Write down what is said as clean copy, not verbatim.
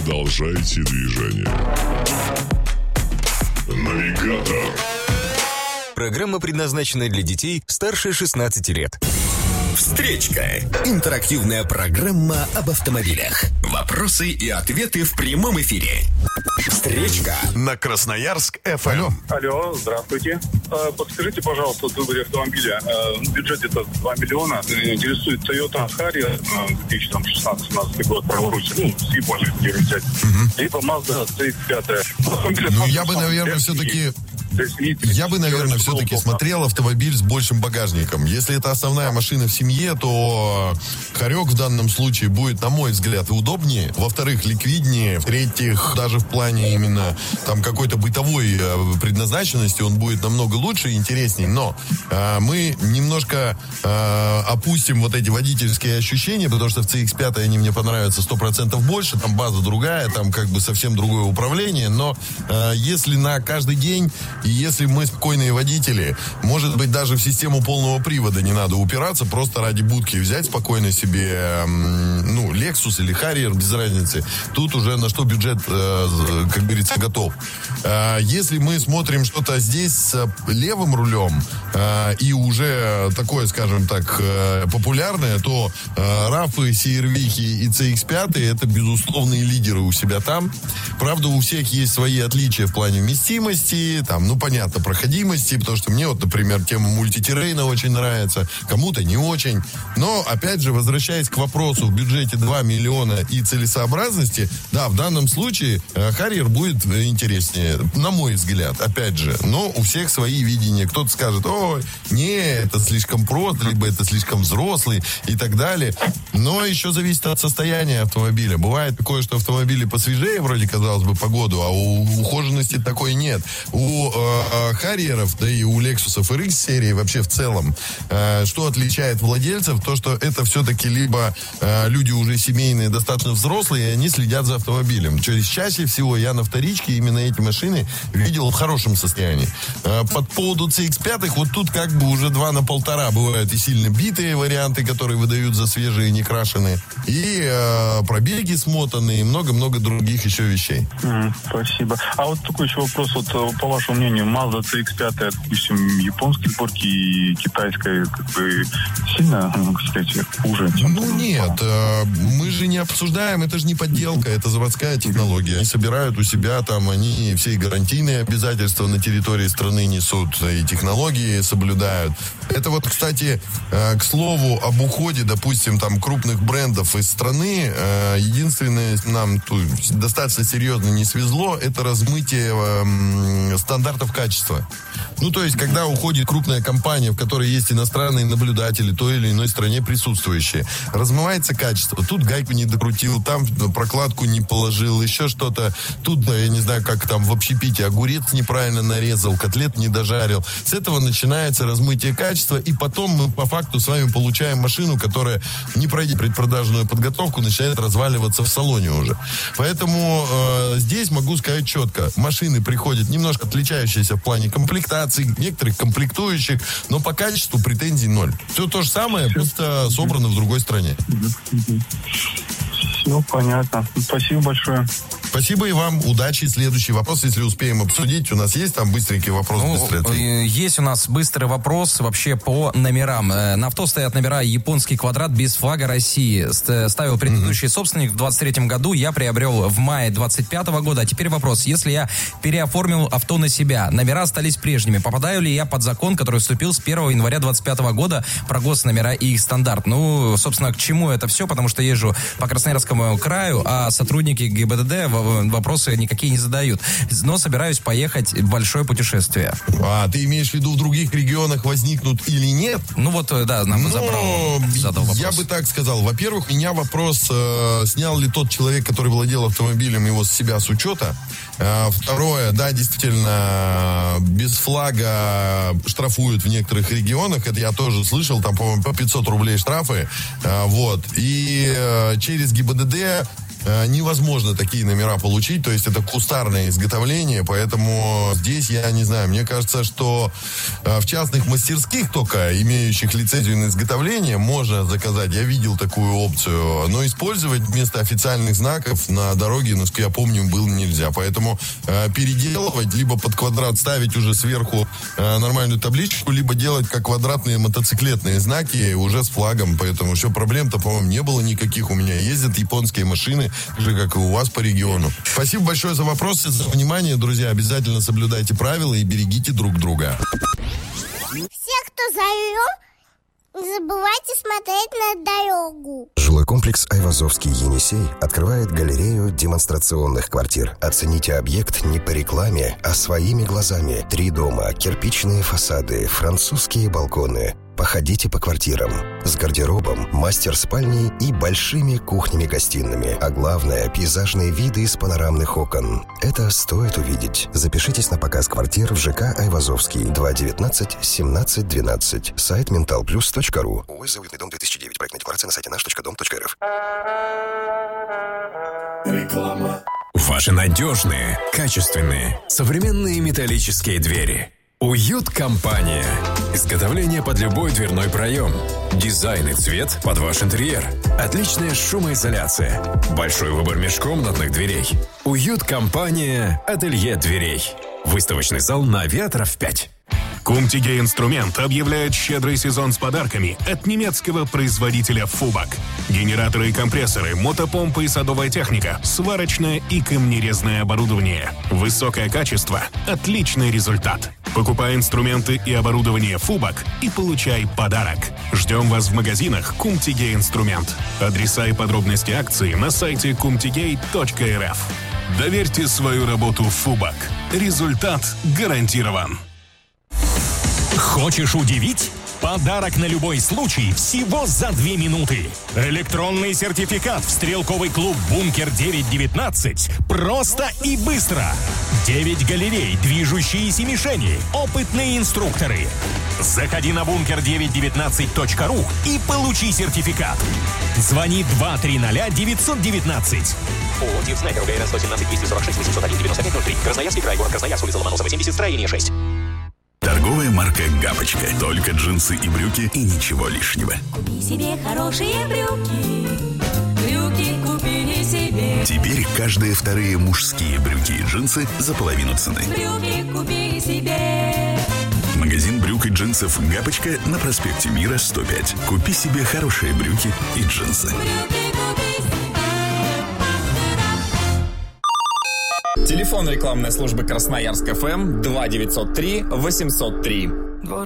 Продолжайте движение. Навигатор. Программа предназначена для детей старше 16 лет. Встречка. Интерактивная программа об автомобилях. Вопросы и ответы в прямом эфире. Встречка на Красноярск-ФМ. Алло, здравствуйте. Подскажите, пожалуйста, в выборе автомобиля. Бюджет где-то 2 миллиона. Интересует Toyota Harrier 2016-17 год. С Японии где взять. Либо Mazda CX-5. Ну, я бы, наверное, все-таки смотрел автомобиль с большим багажником. Если это основная машина в семье, то Харек в данном случае будет, на мой взгляд, удобнее. Во-вторых, ликвиднее. В-третьих, даже в плане именно там какой-то бытовой предназначенности он будет намного лучше и интереснее. Но мы немножко опустим вот эти водительские ощущения, потому что в CX-5 они мне понравятся 100% больше. Там база другая, там как бы совсем другое управление. Но если на каждый день... И если мы спокойные водители, может быть, даже в систему полного привода не надо упираться, просто ради будки взять спокойно себе, Lexus или Harrier, без разницы. Тут уже на что бюджет, как говорится, готов. Если мы смотрим что-то здесь с левым рулем и уже такое, скажем так, популярное, то RAV, CR-V и CX-5 это безусловные лидеры у себя там. Правда, у всех есть свои отличия в плане вместимости, там, понятно, проходимости, потому что мне вот, например, тема мультитеррейна очень нравится, кому-то не очень. Но, опять же, возвращаясь к вопросу в бюджете 2 миллиона и целесообразности, да, в данном случае Harrier будет интереснее, на мой взгляд, опять же. Но у всех свои видения. Кто-то скажет, ой, не, это слишком просто, либо это слишком взрослый и так далее. Но еще зависит от состояния автомобиля. Бывает такое, что автомобили посвежее, вроде, казалось бы, по году, а у ухоженности такой нет. У Харьеров, да и у Лексусов RX серии вообще в целом, что отличает владельцев, то, что это все-таки либо люди уже семейные, достаточно взрослые, и они следят за автомобилем. Чаще всего я на вторичке именно эти машины видел в хорошем состоянии. Под поводу CX-5, вот тут как бы уже 2 на 1,5 бывают и сильно битые варианты, которые выдают за свежие, не крашеные, и пробеги смотанные, и много-много других еще вещей. Спасибо. А вот такой еще вопрос, вот по вашему мнению, Mazda CX-5, допустим, японской сборки и китайской, как бы, сильно, кстати, хуже? Нет, мы же не обсуждаем, это же не подделка, это заводская технология. Они собирают у себя там, они все гарантийные обязательства на территории страны несут, и технологии соблюдают. Это вот, кстати, к слову об уходе, допустим, там, крупных брендов из страны, единственное, нам тут достаточно серьезно не свезло, это размытие стандартов качества. То есть, когда уходит крупная компания, в которой есть иностранные наблюдатели, той или иной стране присутствующие, размывается качество. Тут гайку не докрутил, там прокладку не положил, еще что-то. Тут, я не знаю, как там в общепите, огурец неправильно нарезал, котлет не дожарил. С этого начинается размытие качества, и потом мы по факту с вами получаем машину, которая, не пройдя предпродажную подготовку, начинает разваливаться в салоне уже. Поэтому здесь могу сказать четко. Машины приходят немножко отличающиеся в плане комплектации, некоторых комплектующих, но по качеству претензий ноль. Все то же самое, просто собрано в другой стране. Все понятно. Спасибо большое. Спасибо и вам. Удачи. Следующий вопрос, если успеем обсудить. У нас есть там быстренький вопрос? Есть у нас быстрый вопрос вообще по номерам. На авто стоят номера японский квадрат без флага России. Ставил предыдущий собственник в 23-м году. Я приобрел в мае 25-го года. А теперь вопрос. Если я переоформил авто на себя, номера остались прежними. Попадаю ли я под закон, который вступил с 1 января 25-го года про госномера и их стандарт? Собственно, к чему это все? Потому что езжу по Красноярскому краю, а сотрудники ГИБДД вопросы никакие не задают. Но собираюсь поехать в большое путешествие. А ты имеешь в виду, в других регионах возникнут или нет? Нам задал вопрос. Я бы так сказал. Во-первых, меня вопрос, снял ли тот человек, который владел автомобилем, его с себя с учета. Второе, да, действительно, без флага штрафуют в некоторых регионах. Это я тоже слышал, там, по-моему, по 500 рублей штрафы. И через ГИБДД невозможно такие номера номера получить, то есть это кустарное изготовление, поэтому здесь я не знаю, мне кажется, что в частных мастерских только, имеющих лицензию на изготовление, можно заказать, я видел такую опцию, но использовать вместо официальных знаков на дороге, насколько я помню, было нельзя, поэтому переделывать, либо под квадрат ставить уже сверху нормальную табличку, либо делать как квадратные мотоциклетные знаки уже с флагом, поэтому все, проблем-то, по-моему, не было никаких, у меня ездят японские машины, так же, как и у вас по региону. Спасибо большое за вопросы, за внимание, друзья. Обязательно соблюдайте правила и берегите друг друга. Все, кто за рулем, не забывайте смотреть на дорогу. Жилой комплекс Айвазовский-Енисей открывает галерею демонстрационных квартир. Оцените объект не по рекламе, а своими глазами. 3 дома, кирпичные фасады, французские балконы. Походите по квартирам. С гардеробом, мастер-спальней и большими кухнями-гостиными. А главное, пейзажные виды из панорамных окон. Это стоит увидеть. Запишитесь на показ квартир в ЖК Айвазовский, 219-17-12. Сайт mentalplus.ru. УЗ «Уютный дом 2009». Проектная декларация на сайте наш.дом.рф. Реклама. Ваши надежные, качественные, современные металлические двери. Уют-компания. Изготовление под любой дверной проем. Дизайн и цвет под ваш интерьер. Отличная шумоизоляция. Большой выбор межкомнатных дверей. Уют-компания «Ателье дверей». Выставочный зал на Авиаторов 5. Кумтиге Инструмент объявляет щедрый сезон с подарками от немецкого производителя Фубак. Генераторы и компрессоры, мотопомпы и садовая техника, сварочное и камнерезное оборудование. Высокое качество, отличный результат. Покупай инструменты и оборудование Фубак и получай подарок. Ждем вас в магазинах Кумтиге Инструмент. Адреса и подробности акции на сайте kumtigate.rf. Доверьте свою работу Фубак. Результат гарантирован. Хочешь удивить? Подарок на любой случай всего за 2 минуты. Электронный сертификат в стрелковый клуб «Бункер-919». Просто и быстро. 9 галерей, движущиеся мишени, опытные инструкторы. Заходи на bunker919.ru и получи сертификат. Звони 230-919. ООО «Дивснайпер» УГРН 117 246 801 9503. Красноярский край, город Красноярск, улица Ломоносова, 70, строение 6. Торговая марка «Гапочка». Только джинсы и брюки и ничего лишнего. Купи себе хорошие брюки. Брюки купи себе. Теперь каждые вторые мужские брюки и джинсы за половину цены. Брюки купи себе. Магазин брюк и джинсов «Гапочка» на проспекте Мира, 105. Купи себе хорошие брюки и джинсы. Телефон рекламной службы Красноярск ФМ 2903 803.